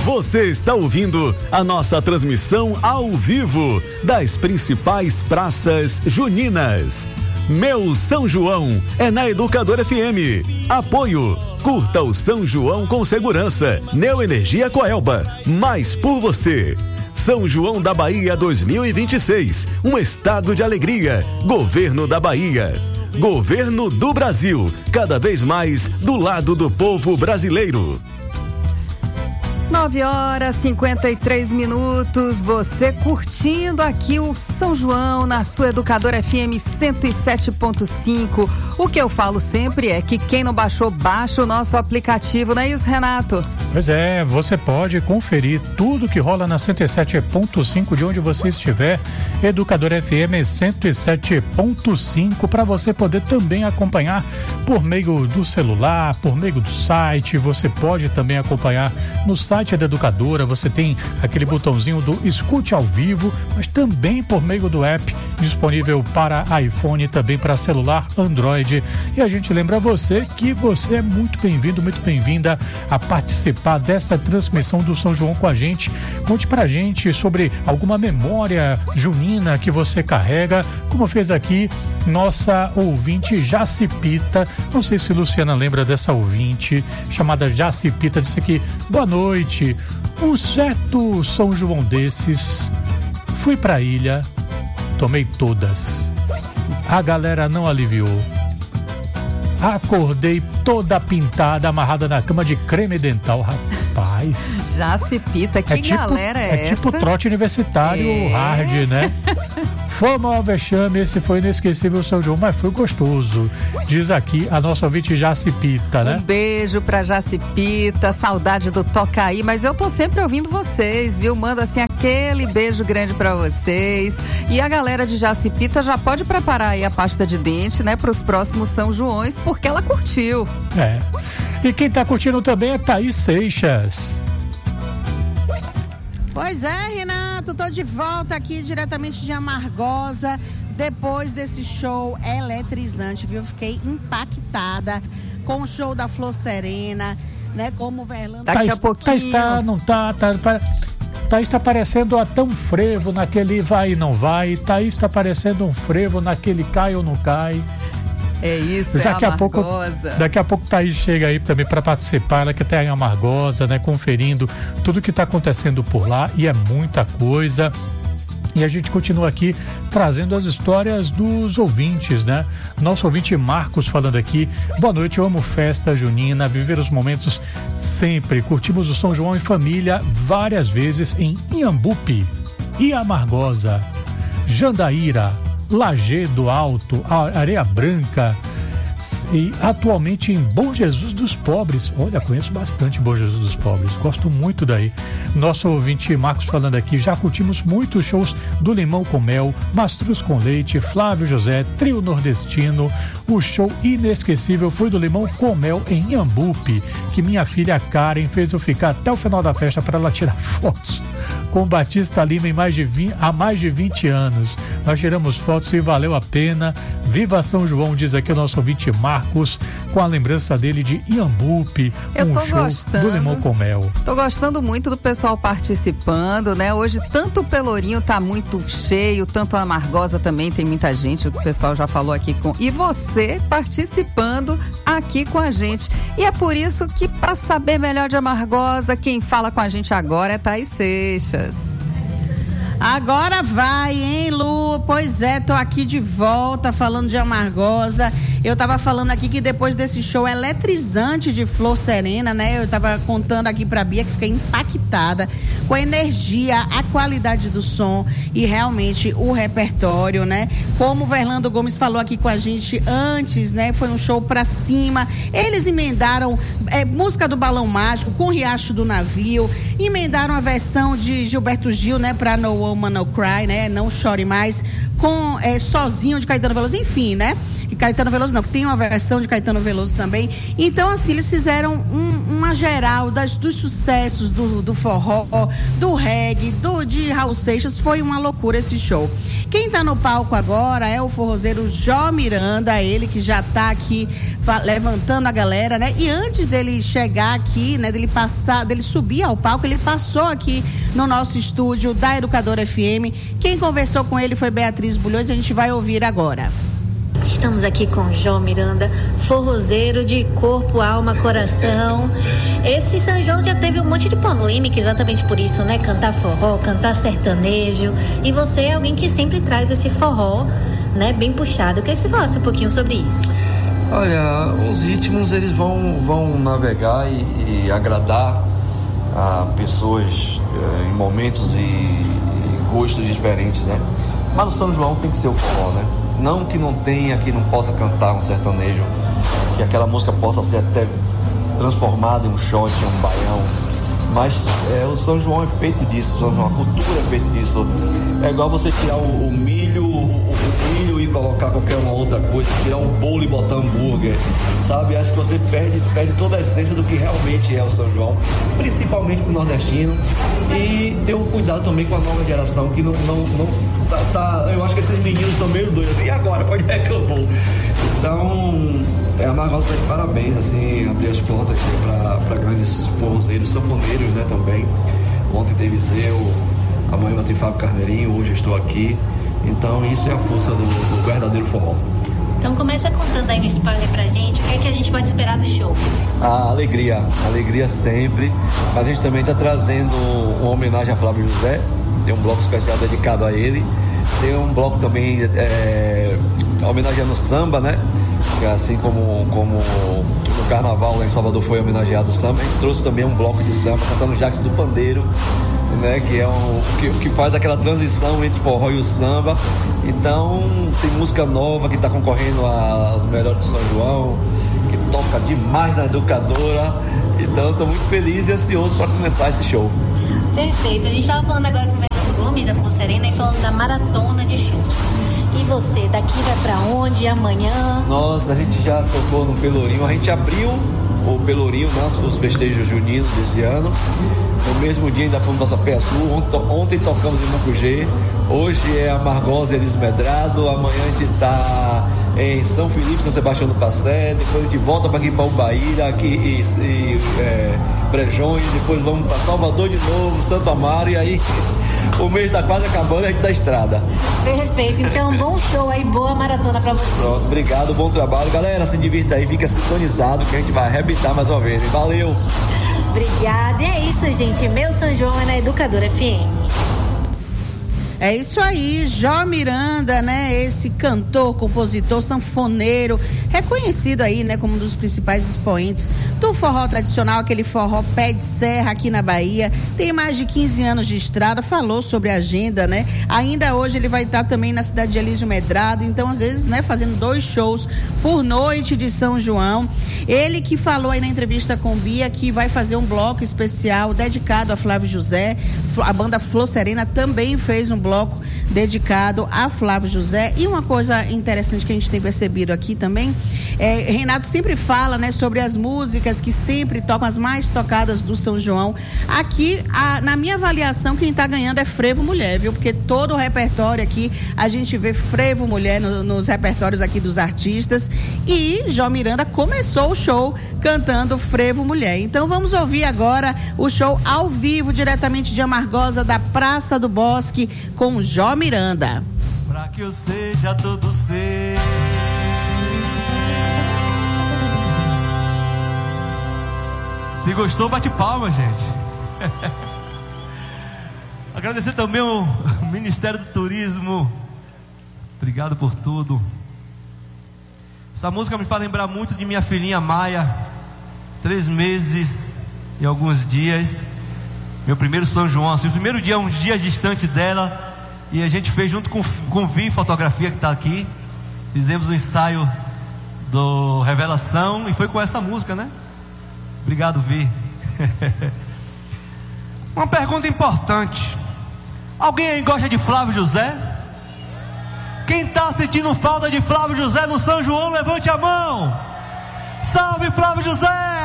Você está ouvindo a nossa transmissão ao vivo das principais praças juninas. Meu São João é na Educadora FM. Apoio. Curta o São João com segurança. Neoenergia Coelba. Mais por você. São João da Bahia 2026. Um estado de alegria. Governo da Bahia. Governo do Brasil. Cada vez mais do lado do povo brasileiro. 9h53. Você curtindo aqui o São João na sua Educadora FM 107.5. O que eu falo sempre é que quem não baixou, baixa o nosso aplicativo, não é isso, Renato? Pois é, você pode conferir tudo que rola na 107.5 de onde você estiver. Educadora FM 107.5 para você poder também acompanhar por meio do celular, por meio do site. Você pode também acompanhar no site da Educadora, você tem aquele botãozinho do escute ao vivo, mas também por meio do app disponível para iPhone e também para celular Android. E a gente lembra você que você é muito bem-vindo, muito bem-vinda a participar dessa transmissão do São João com a gente. Conte pra gente sobre alguma memória junina que você carrega, como fez aqui nossa ouvinte Jacipita. Não sei se Luciana lembra dessa ouvinte chamada Jacipita, disse aqui: boa noite, um certo São João desses, fui pra ilha, tomei todas, a galera não aliviou, acordei toda pintada, amarrada na cama de creme dental. Rapaz, Jacipita, que galera é essa? É tipo trote universitário hard, né? Foi mal vexame, esse foi inesquecível o São João, mas foi gostoso, diz aqui a nossa ouvinte Jacipita, né? Um beijo pra Jacipita, saudade do Toca Aí, mas eu tô sempre ouvindo vocês, viu? Manda assim aquele beijo grande pra vocês. E a galera de Jacipita já pode preparar aí a pasta de dente, né, pros próximos São Joões, porque ela curtiu. É. E quem tá curtindo também é Thaís Seixas. Pois é, Renato, tô de volta aqui diretamente de Amargosa, depois desse show eletrizante, viu? Fiquei impactada com o show da Flor Serena, né? Como o Verlando... Daqui a pouquinho... Thaís tá parecendo a tão frevo naquele vai e não vai, Thaís tá parecendo um frevo naquele cai ou não cai. É isso, daqui a pouco, daqui a pouco Thaís chega aí também para participar, ela que está em Amargosa, né, conferindo tudo que está acontecendo por lá, e é muita coisa. E a gente continua aqui trazendo as histórias dos ouvintes, né? Nosso ouvinte Marcos falando aqui: boa noite, eu amo festa junina, viver os momentos sempre. Curtimos o São João em família várias vezes em Inhambupe e Amargosa, Jandaíra, Lajedo Alto, Areia Branca e atualmente em Bom Jesus dos Pobres. Olha, conheço bastante Bom Jesus dos Pobres, gosto muito daí. Nosso ouvinte Marcos falando aqui: já curtimos muitos shows do Limão com Mel, Mastruz com Leite, Flávio José, Trio Nordestino. O show inesquecível foi do Limão com Mel em Inhambupe, que minha filha Karen fez eu ficar até o final da festa para ela tirar fotos com Batista Lima há mais de 20 anos. Nós tiramos fotos e valeu a pena. Viva São João, diz aqui o nosso ouvinte Marcos, com a lembrança dele de Inhambupe, show do Limão com Mel. Tô gostando muito do pessoal participando, né? Hoje tanto o Pelourinho tá muito cheio, tanto a Amargosa também tem muita gente, o pessoal já falou aqui e você participando aqui com a gente. E é por isso que, para saber melhor de Amargosa, quem fala com a gente agora é Thaís Seixas. Agora vai, hein, Lu? Pois é, tô aqui de volta falando de Amargosa. Eu tava falando aqui que depois desse show eletrizante de Flor Serena, né? Eu tava contando aqui pra Bia que fiquei impactada com a energia, a qualidade do som e realmente o repertório, né? Como o Verlando Gomes falou aqui com a gente antes, né? Foi um show pra cima. Eles emendaram música do Balão Mágico com Riacho do Navio, emendaram a versão de Gilberto Gil, né? Pra No Woman No Cry, né? Não Chore Mais, com Sozinho de Caetano Veloso, enfim, né? E Caetano Veloso não, que tem uma versão de Caetano Veloso também. Então, assim, eles fizeram uma geral dos sucessos do forró, do reggae, de Raul Seixas. Foi uma loucura esse show. Quem está no palco agora é o forrozeiro Jó Miranda, ele que já está aqui levantando a galera, né? E antes dele chegar aqui, né, dele subir ao palco, ele passou aqui no nosso estúdio da Educadora FM. Quem conversou com ele foi Beatriz Bulhões, a gente vai ouvir agora. Estamos aqui com Jó Miranda, forrozeiro de corpo, alma, coração. Esse São João já teve um monte de polêmica exatamente por isso, né? Cantar forró, cantar sertanejo. E você é alguém que sempre traz esse forró, né? Bem puxado. Eu queria que você falasse um pouquinho sobre isso. Olha, os ritmos eles vão navegar e agradar a pessoas em momentos e gostos diferentes, né? Mas no São João tem que ser o forró, né? Não que não tenha, que não possa cantar um sertanejo, que aquela música possa ser até transformada em um shot, em um baião, mas o São João é feito disso, a cultura é feita disso. É igual você tirar o milho e colocar qualquer uma outra coisa, tirar um bolo e botar hambúrguer, sabe? Acho que você perde toda a essência do que realmente é o São João, principalmente pro nordestino, e ter um cuidado também com a nova geração, que não tá, eu acho que esses meninos estão meio doidos, assim, e agora? Pode ver que eu vou. Então, a Margosa está de parabéns, assim, abrir as portas para grandes forrozeiros, sanfoneiros, né, também. Ontem teve Zeu, amanhã vai ter Fábio Carneirinho, hoje eu estou aqui. Então, isso é a força do verdadeiro forró. Então, começa contando aí um spoiler pra gente, o que é que a gente pode esperar do show? A alegria sempre. A gente também está trazendo uma homenagem a Flávio José, tem um bloco especial dedicado a ele. Tem um bloco também homenageando o samba, né? Assim como no carnaval lá em Salvador foi homenageado o samba, a gente trouxe também um bloco de samba cantando Jacques do Pandeiro, né? Que é que faz aquela transição entre o forró e o samba. Então tem música nova que está concorrendo às melhores do São João, que toca demais na Educadora. Então estou muito feliz e ansioso para começar esse show. Perfeito, a gente estava falando agora com o Fernando Gomes da Flor Serena e falando da maratona de shows. E você, daqui vai pra onde amanhã? Nossa, a gente já tocou no Pelourinho, a gente abriu o Pelourinho, os festejos juninos desse ano. No mesmo dia ainda fomos para Sapé Sul, ontem tocamos em Mucugê, hoje é a Margosa e Elis Medrado, amanhã a gente tá em São Felipe, São Sebastião do Passé, depois a gente volta para aqui para Ubaíra, aqui Brejões, depois vamos para Salvador de novo, Santo Amaro, e aí o mês tá quase acabando, a gente da estrada. Perfeito, então bom show aí, boa maratona pra você. Pronto, obrigado, bom trabalho, galera, se divirta aí, fica sintonizado que a gente vai arrebentar mais uma vez, hein? Valeu! Obrigada, e é isso, gente, meu São João é na Educadora FM. É isso aí, Jó Miranda, né? Esse cantor, compositor, sanfoneiro, reconhecido aí, né, como um dos principais expoentes do forró tradicional, aquele forró pé de serra aqui na Bahia. Tem mais de 15 anos de estrada, falou sobre a agenda, né? Ainda hoje ele vai estar também na cidade de Elísio Medrado, então às vezes, né, fazendo 2 shows por noite de São João. Ele que falou aí na entrevista com Bia que vai fazer um bloco especial dedicado a Flávio José. A banda Flor Serena também fez um bloco dedicado a Flávio José. E uma coisa interessante que a gente tem percebido aqui também, Renato sempre fala, né, sobre as músicas que sempre tocam, as mais tocadas do São João. Aqui, na minha avaliação, quem está ganhando é Frevo Mulher, viu? Porque todo o repertório aqui, a gente vê Frevo Mulher nos repertórios aqui dos artistas. E Jó Miranda começou o show cantando Frevo Mulher. Então vamos ouvir agora o show ao vivo, diretamente de Amargosa, da Praça do Bosque, com Jó Miranda. Pra que eu seja todo ser. Se gostou, bate palma, gente. Agradecer também o Ministério do Turismo. Obrigado por tudo. Essa música me faz lembrar muito de minha filhinha Maia. 3 meses e alguns dias. Meu primeiro São João, assim, o primeiro dia, uns dias distante dela. E a gente fez junto com o Vi Fotografia, que está aqui. Fizemos um ensaio do Revelação e foi com essa música, né? Obrigado, Vi. Uma pergunta importante. Alguém aí gosta de Flávio José? Quem está sentindo falta de Flávio José no São João, levante a mão. Salve Flávio José!